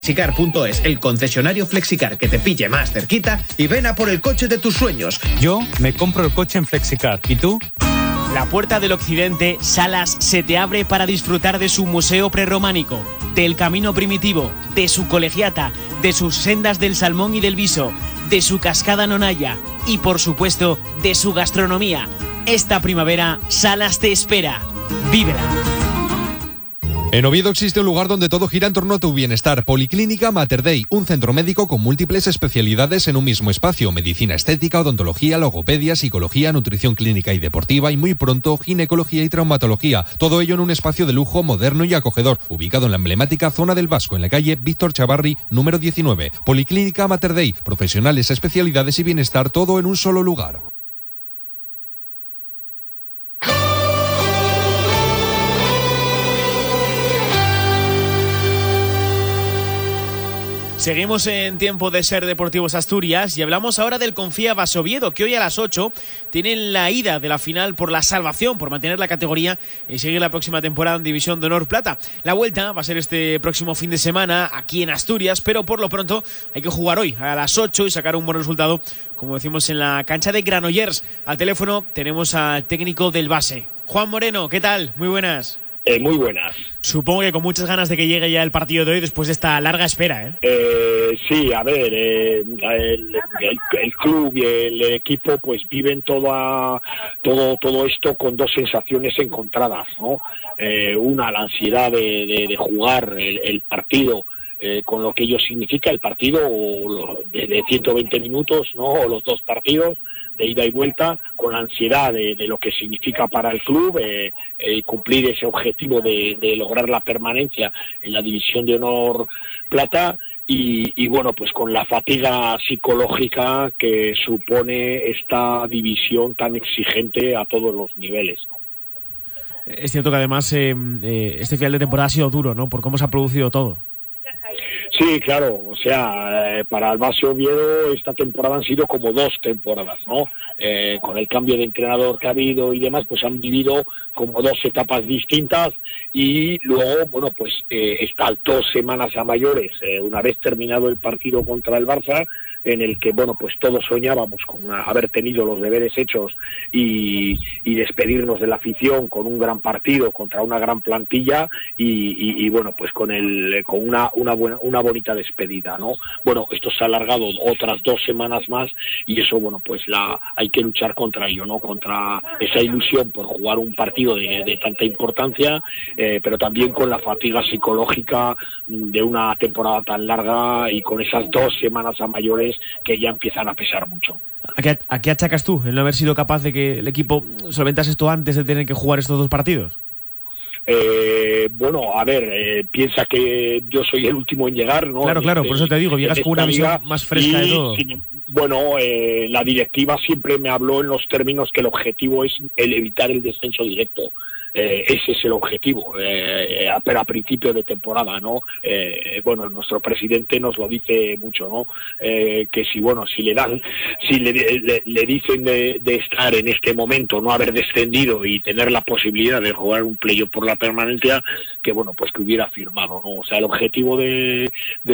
Flexicar.es, el concesionario Flexicar que te pille más cerquita y ven a por el coche de tus sueños. Yo me compro el coche en Flexicar. ¿Y tú? La Puerta del Occidente, Salas, se te abre para disfrutar de su museo prerrománico, del camino primitivo, de su colegiata, de sus sendas del Salmón y del Viso, de su cascada Nonaya y, por supuesto, de su gastronomía. Esta primavera, Salas te espera. ¡Vívela! En Oviedo existe un lugar donde todo gira en torno a tu bienestar. Policlínica Mater Dei, un centro médico con múltiples especialidades en un mismo espacio. Medicina estética, odontología, logopedia, psicología, nutrición clínica y deportiva y muy pronto ginecología y traumatología. Todo ello en un espacio de lujo moderno y acogedor, ubicado en la emblemática zona del Vasco, en la calle Víctor Chavarri, número 19. Policlínica Mater Dei, profesionales, especialidades y bienestar, todo en un solo lugar. Seguimos en tiempo de Ser Deportivos Asturias y hablamos ahora del Confía Oviedo, que hoy a las 8 tienen la ida de la final por la salvación, por mantener la categoría y seguir la próxima temporada en División de Honor Plata. La vuelta va a ser este próximo fin de semana aquí en Asturias, pero por lo pronto hay que jugar hoy a las 8 y sacar un buen resultado, como decimos, en la cancha de Granollers. Al teléfono tenemos al técnico del base, Juan Moreno. ¿Qué tal? Muy buenas. Muy buenas. Supongo que con muchas ganas de que llegue ya el partido de hoy después de esta larga espera, Sí, a ver, el club y el equipo pues viven todo esto con dos sensaciones encontradas, ¿no? Una, la ansiedad de jugar el partido, con lo que ello significa el partido de 120 minutos, ¿no? O los dos partidos de ida y vuelta, con la ansiedad de lo que significa para el club cumplir ese objetivo de lograr la permanencia en la División de Honor Plata y bueno, pues con la fatiga psicológica que supone esta división tan exigente a todos los niveles, ¿no? Es cierto que además este final de temporada ha sido duro, ¿no? Por cómo se ha producido todo. Sí, claro, o sea, para el Base Oviedo esta temporada han sido como dos temporadas, ¿no? Con el cambio de entrenador que ha habido y demás, pues han vivido como dos etapas distintas y luego, bueno, pues estas 2 semanas a mayores, una vez terminado el partido contra el Barça, en el que, bueno, pues todos soñábamos con haber tenido los deberes hechos y despedirnos de la afición con un gran partido contra una gran plantilla y bueno, pues con una bonita despedida, ¿no? Bueno, esto se ha alargado otras 2 semanas más y eso, bueno, pues hay que luchar contra ello, ¿no? Contra esa ilusión por jugar un partido de tanta importancia, pero también con la fatiga psicológica de una temporada tan larga y con esas 2 semanas a mayores que ya empiezan a pesar mucho. ¿A qué achacas tú el no haber sido capaz de que el equipo solventase esto antes de tener que jugar estos 2 partidos? Bueno, a ver, piensa que yo soy el último en llegar, ¿no? Claro, por eso te digo, llegas con una visión más fresca de todo. Bueno, la directiva siempre me habló en los términos que el objetivo es el evitar el descenso directo. Ese es el objetivo, pero a principio de temporada, ¿no? Bueno, nuestro presidente nos lo dice mucho, ¿no? Que si le dicen de estar en este momento, no haber descendido y tener la posibilidad de jugar un playoff por la permanencia, que bueno, pues que hubiera firmado, ¿no? O sea, el objetivo del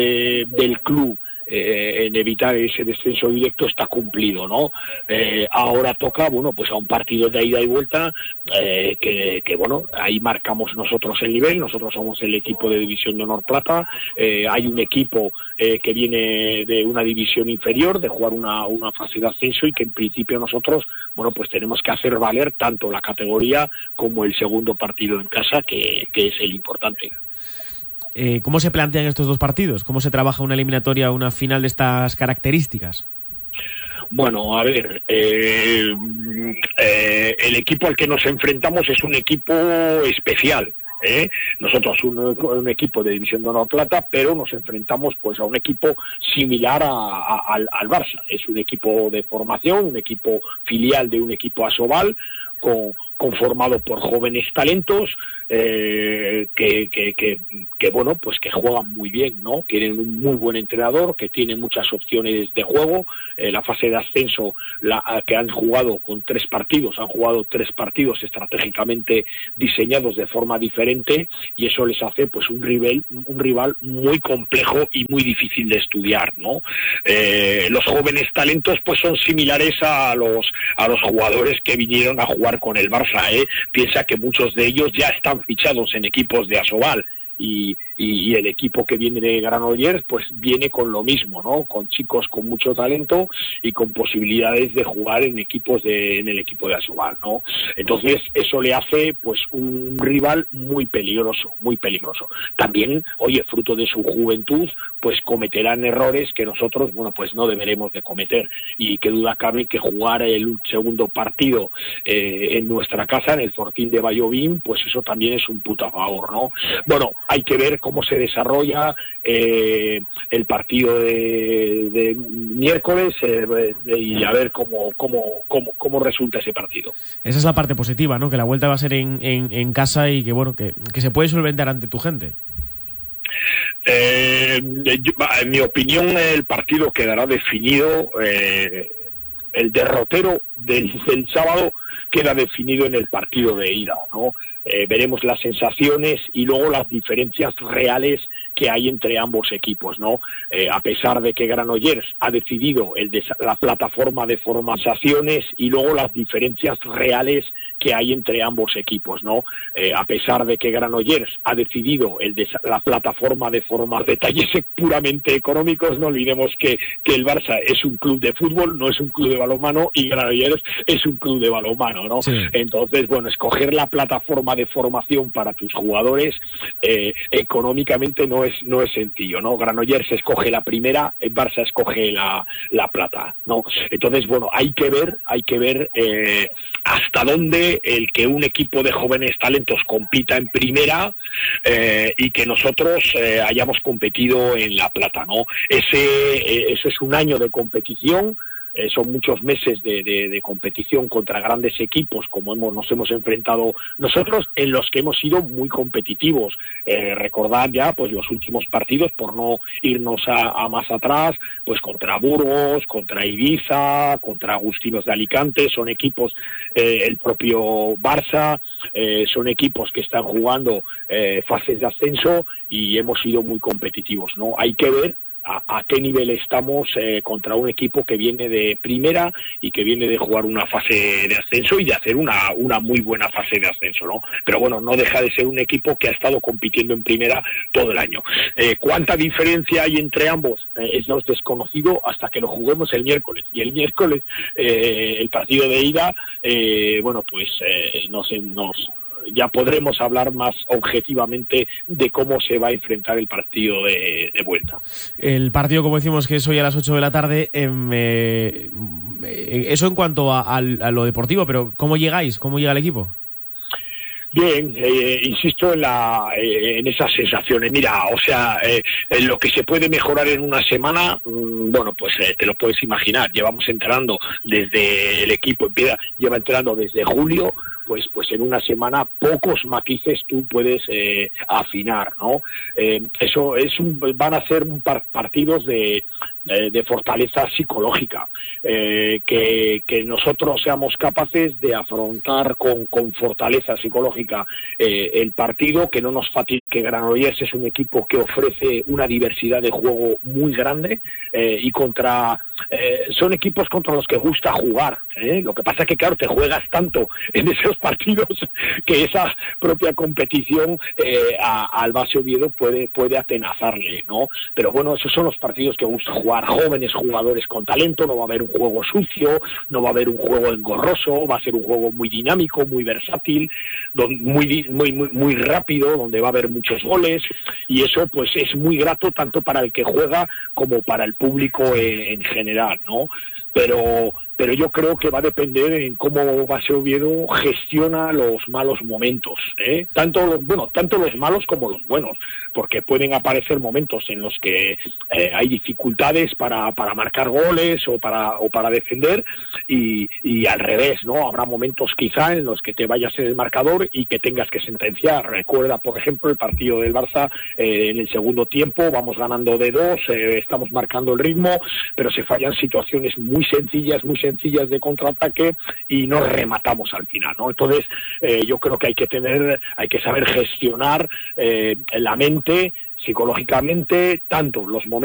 club en evitar ese descenso directo está cumplido, ¿no? Ahora toca, bueno, pues a un partido de ida y vuelta que bueno, ahí marcamos nosotros el nivel, nosotros somos el equipo de División de Honor Plata, hay un equipo que viene de una división inferior, de jugar una fase de ascenso y que en principio nosotros, bueno, pues tenemos que hacer valer tanto la categoría como el segundo partido en casa, que es el importante. ¿Cómo se plantean estos 2 partidos? ¿Cómo se trabaja una eliminatoria, una final de estas características? Bueno, a ver, el equipo al que nos enfrentamos es un equipo especial. Nosotros un equipo de División de Honor Plata, pero nos enfrentamos pues a un equipo similar al Barça. Es un equipo de formación, un equipo filial de un equipo Asobal, conformado por jóvenes talentos que bueno, pues que juegan muy bien, ¿no? Tienen un muy buen entrenador, que tiene muchas opciones de juego. La fase de ascenso que han jugado con 3 partidos, han jugado 3 partidos estratégicamente diseñados de forma diferente, y eso les hace pues un rival muy complejo y muy difícil de estudiar, ¿no? Los jóvenes talentos pues son similares a los jugadores que vinieron a jugar con el Barça, ¿eh? Piensa que muchos de ellos ya están fichados en equipos de Asobal. Y el equipo que viene de Granollers pues viene con lo mismo, ¿no? Con chicos con mucho talento y con posibilidades de jugar en el equipo de Asobal, ¿no? Entonces eso le hace pues un rival muy peligroso. También, oye, fruto de su juventud, pues cometerán errores que nosotros, bueno, pues no deberemos de cometer, y qué duda cabe que jugar el segundo partido en nuestra casa, en el Fortín de Vallovín, pues eso también es un puto favor, ¿no? Bueno, hay que ver cómo se desarrolla el partido de miércoles y a ver cómo resulta ese partido. Esa es la parte positiva, ¿no? Que la vuelta va a ser en casa y que bueno, que se puede solventar ante tu gente. En mi opinión, el partido quedará definido. El derrotero del sábado queda definido en el partido de ida, ¿no? Veremos las sensaciones y luego las diferencias reales que hay entre ambos equipos, ¿no? A pesar de que Granollers ha decidido la plataforma de formaciones, y luego las diferencias reales que hay entre ambos equipos, ¿no? A pesar de que Granollers ha decidido la plataforma de formas, detalles puramente económicos, no olvidemos que el Barça es un club de fútbol, no es un club de balonmano, y Granollers es un club de balonmano, ¿no? Sí. Entonces, bueno, escoger la plataforma de formación para tus jugadores económicamente no es sencillo, ¿no? Granollers escoge la primera, el Barça escoge la plata, ¿no? Entonces, bueno, hay que ver hasta dónde el que un equipo de jóvenes talentos compita en primera y que nosotros hayamos competido en la plata, ¿no? Eso es un año de competición. Son muchos meses de competición contra grandes equipos, como nos hemos enfrentado nosotros, en los que hemos sido muy competitivos. Recordad ya pues los últimos partidos, por no irnos a más atrás, pues contra Burgos, contra Ibiza, contra Agustinos de Alicante. Son equipos, el propio Barça, son equipos que están jugando fases de ascenso, y hemos sido muy competitivos, ¿no? Hay que ver a qué nivel estamos contra un equipo que viene de primera y que viene de jugar una fase de ascenso y de hacer una muy buena fase de ascenso, ¿no? Pero bueno, no deja de ser un equipo que ha estado compitiendo en primera todo el año. ¿Cuánta diferencia hay entre ambos? Es desconocido hasta que lo juguemos el miércoles. Y el miércoles, el partido de ida, bueno, pues ya podremos hablar más objetivamente de cómo se va a enfrentar el partido de vuelta. El partido, como decimos, que es hoy a las 8 de la tarde. Eso en cuanto a lo deportivo, pero ¿cómo llegáis? ¿Cómo llega el equipo? Bien, insisto en esas sensaciones. Mira, o sea, en lo que se puede mejorar en una semana, bueno, pues te lo puedes imaginar. Llevamos entrenando desde el equipo, lleva entrenando desde julio. Pues en una semana pocos matices tú puedes afinar, ¿no? Van a ser partidos de fortaleza psicológica, que nosotros seamos capaces de afrontar con fortaleza psicológica el partido, que no nos fatigue, que Granollers es un equipo que ofrece una diversidad de juego muy grande, y son equipos contra los que gusta jugar, ¿eh? Lo que pasa es que, claro, te juegas tanto en esos partidos que esa propia competición al Base Oviedo puede atenazarle, ¿no? Pero bueno, esos son los partidos que gusta jugar. Jóvenes jugadores con talento, no va a haber un juego sucio, no va a haber un juego engorroso, va a ser un juego muy dinámico, muy versátil, muy rápido, donde va a haber muchos goles, y eso pues es muy grato tanto para el que juega como para el público en general, ¿no? pero yo creo que va a depender en cómo Baseo Oviedo gestiona los malos momentos, tanto los malos como los buenos, porque pueden aparecer momentos en los que hay dificultades para marcar goles o para defender y al revés, ¿no? Habrá momentos quizá en los que te vayas en el marcador y que tengas que sentenciar. Recuerda, por ejemplo, el partido del Barça en el segundo tiempo, vamos ganando de 2, estamos marcando el ritmo, pero se fallan situaciones muy sencillas de contraataque y no rematamos al final, ¿no? Entonces, yo creo que hay que saber gestionar la mente psicológicamente tanto los momentos